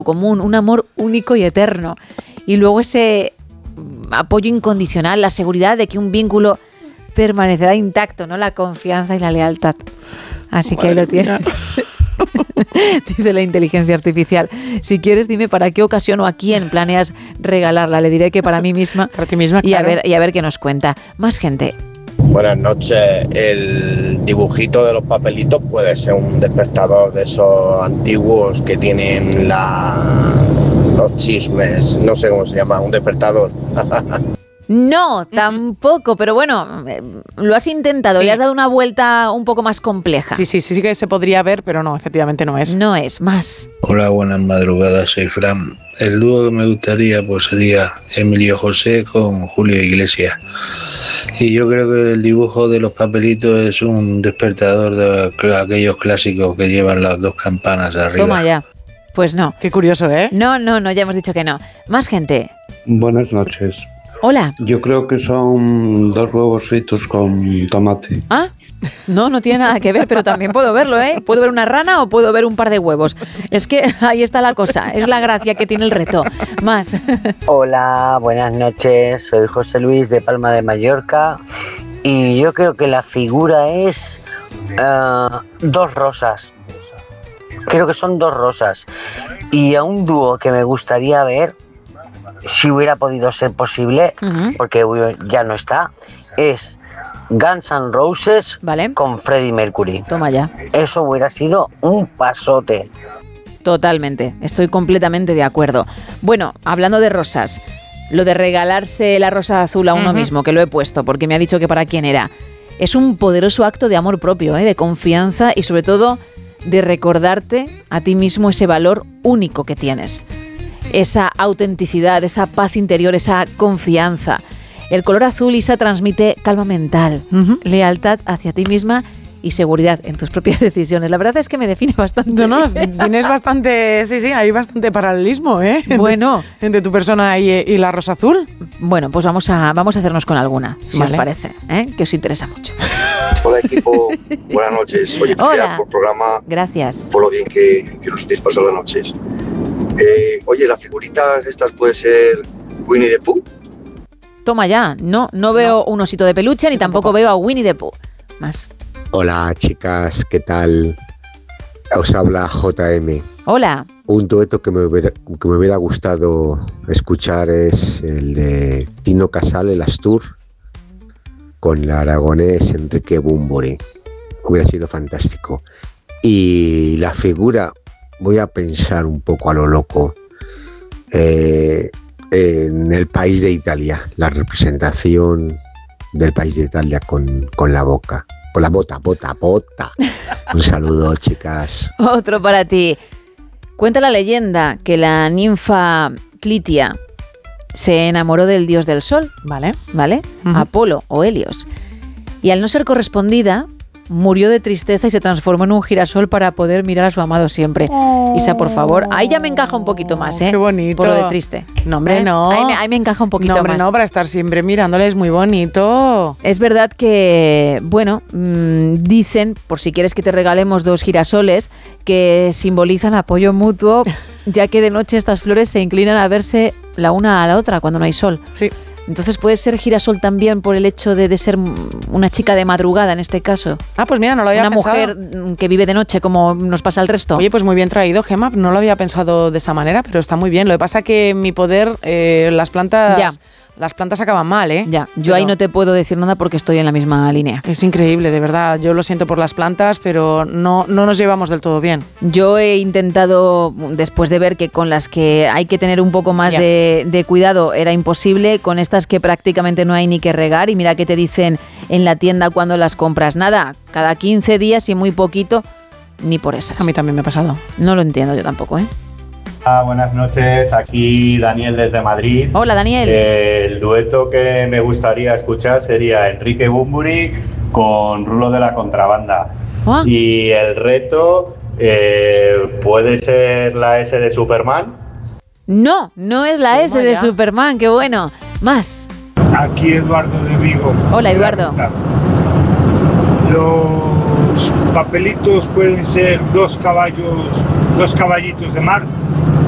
común, un amor único y eterno. Y luego ese apoyo incondicional, la seguridad de que un vínculo permanecerá intacto, ¿no? La confianza y la lealtad. Así que ahí lo tienes. Dice la inteligencia artificial. Si quieres, dime para qué ocasión o a quién planeas regalarla. Le diré que para mí misma. Para ti misma, y claro. a ver qué nos cuenta. Más gente. Buenas noches. El dibujito de los papelitos puede ser un despertador de esos antiguos que tienen los chismes. No sé cómo se llama, un despertador. No, tampoco, pero bueno, lo has intentado, Sí. le has dado una vuelta un poco más compleja. Sí que se podría ver, pero no, efectivamente no es. No es más. Hola, buenas madrugadas, soy Fran. El dúo que me gustaría pues sería Emilio José con Julio Iglesias. Y yo creo que el dibujo de los papelitos es un despertador de aquellos clásicos que llevan las dos campanas arriba. Toma ya. Pues no. Qué curioso, ¿eh? No, ya hemos dicho que no. Más gente. Buenas noches. Hola. Yo creo que son 2 huevos fritos con tomate. Ah, no tiene nada que ver, pero también puedo verlo, ¿eh? Puedo ver una rana o puedo ver un par de huevos. Es que ahí está la cosa, es la gracia que tiene el reto. Más. Hola, buenas noches, soy José Luis de Palma de Mallorca y yo creo que la figura es 2 rosas. Creo que son 2 rosas. Y a un dúo que me gustaría ver, si hubiera podido ser posible, porque ya no está, es Guns N' Roses con Freddie Mercury. Toma ya. Eso hubiera sido un pasote. Totalmente, estoy completamente de acuerdo. Bueno, hablando de rosas, lo de regalarse la rosa azul a uno mismo, que lo he puesto porque me ha dicho que para quién era, es un poderoso acto de amor propio, de confianza y sobre todo de recordarte a ti mismo ese valor único que tienes. Esa autenticidad, esa paz interior, esa confianza. El color azul, Isa, transmite calma mental, lealtad hacia ti misma y seguridad en tus propias decisiones. La verdad es que me define bastante. No, tienes bastante, sí, hay bastante paralelismo, ¿eh? Bueno. Entre tu persona y la rosa azul. Bueno, pues vamos a hacernos con alguna, si Vale. os parece, que os interesa mucho. Hola equipo, buenas noches. Oye, Hola. por programa, Gracias. por lo bien que nos hacéis pasar las noches. Oye, las figuritas estas puede ser Winnie the Pooh. Toma ya, no veo un osito de peluche ni tampoco veo a Winnie the Pooh. Más. Hola chicas, ¿qué tal? Os habla JM. Hola. Un dueto que me hubiera gustado escuchar es el de Tino Casal, el Astur, con el aragonés Enrique Bunbury. Hubiera sido fantástico. Y la figura, voy a pensar un poco a lo loco, en el país de Italia, la representación del país de Italia con la boca. Con la bota. Un saludo, chicas. Otro para ti. Cuenta la leyenda que la ninfa Clitia se enamoró del dios del sol. Vale. Apolo o Helios. Y al no ser correspondida, murió de tristeza y se transformó en un girasol para poder mirar a su amado siempre. Isa, por favor. Ahí ya me encaja un poquito más, ¿eh? Qué bonito. Por lo de triste. No, hombre, no. Ahí me encaja un poquito más. No, para estar siempre mirándole es muy bonito. Es verdad que, bueno, dicen, por si quieres que te regalemos 2 girasoles, que simbolizan apoyo mutuo, ya que de noche estas flores se inclinan a verse la una a la otra cuando no hay sol. Sí. Entonces puede ser girasol también por el hecho de ser una chica de madrugada en este caso. Ah, pues mira, no lo había pensado. Una mujer que vive de noche como nos pasa al resto. Oye, pues muy bien traído, Gemma. No lo había pensado de esa manera, pero está muy bien. Lo que pasa que en mi poder, las plantas acaban mal, ¿eh? Ya, yo ahí no te puedo decir nada porque estoy en la misma línea. Es increíble, de verdad. Yo lo siento por las plantas, pero no nos llevamos del todo bien. Yo he intentado, después de ver que con las que hay que tener un poco más de cuidado era imposible, con estas que prácticamente no hay ni que regar, y mira que te dicen en la tienda cuando las compras, nada, cada 15 días y muy poquito, ni por esas. A mí también me ha pasado. No lo entiendo yo tampoco, ¿eh? Buenas noches, aquí Daniel desde Madrid. Hola, Daniel. El dueto que me gustaría escuchar sería Enrique Bunbury con Rulo de la Contrabanda. ¿Ah? Y el reto puede ser la S de Superman. No es la S de Superman, qué bueno. Más. Aquí Eduardo de Vigo. Hola, Eduardo. Los papelitos pueden ser 2 caballitos de mar.